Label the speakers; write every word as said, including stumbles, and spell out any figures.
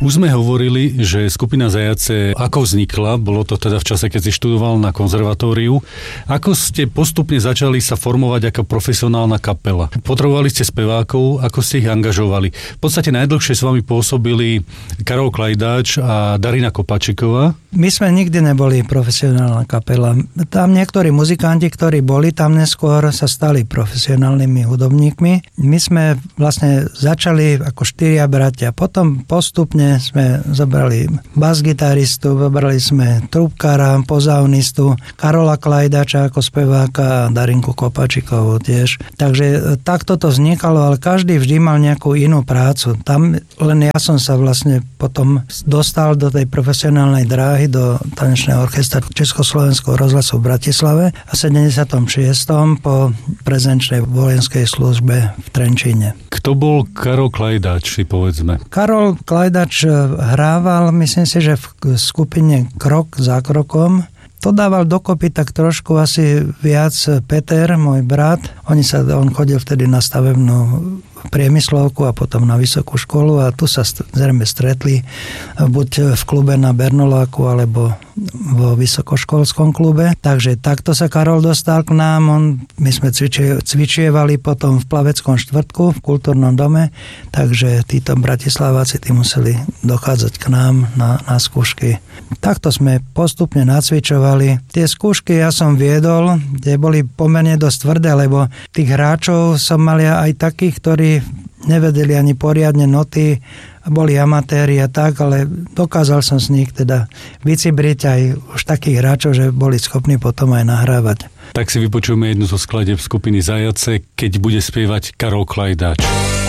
Speaker 1: Už sme hovorili, že skupina Zajace ako vznikla, bolo to teda v čase, keď si študoval na konzervatóriu. Ako ste postupne začali sa formovať ako profesionálna kapela? Potrebovali ste spevákov, ako ste ich angažovali? V podstate najdlhšie s vami pôsobili Karol Klajdáč a Darina Kopačiková.
Speaker 2: My sme nikdy neboli profesionálna kapela. Tam niektorí muzikanti, ktorí boli tam neskôr, sa stali profesionálnymi hudobníkmi. My sme vlastne začali ako štyria bratia. Potom postupne sme zobrali basgitaristu, zobrali sme trúbkára, pozaunistu, Karola Klajdača ako speváka a Darinku Kopačikovú tiež. Takže takto to vznikalo, ale každý vždy mal nejakú inú prácu. Tam len ja som sa vlastne potom dostal do tej profesionálnej dráhy, do tanečného orchestra Československého rozhlasu v Bratislave a v sedemdesiatom šiestom po prezenčnej vojenskej službe v Trenčíne.
Speaker 1: Kto bol Karol Klajdač, si povedzme?
Speaker 2: Karol Klajdač hrával, myslím si, že v skupine Krok za krokom. To dával dokopy tak trošku asi viac Peter, môj brat. Oni sa, on chodil vtedy na stavebnú priemyslovku a potom na vysokú školu a tu sa zrejme stretli buď v klube na Bernoláku alebo vo vysokoškolskom klube. Takže takto sa Karol dostal k nám. On, my sme cvičie, cvičievali potom v Plaveckom štvrtku v kultúrnom dome, takže títo Bratislaváci tí museli dochádzať k nám na, na skúšky. Takto sme postupne nacvičovali. Tie skúšky ja som viedol, tie boli pomerne dosť tvrdé, lebo tých hráčov som mal ja aj takých, ktorí nevedeli ani poriadne noty, boli amatéri a tak, ale dokázal som z nich teda vycibriť aj už takých hráčov, že boli schopní potom aj nahrávať.
Speaker 1: Tak si vypočujeme jednu zo skladeb skupiny Zajace, keď bude spievať Karol Klajdáč.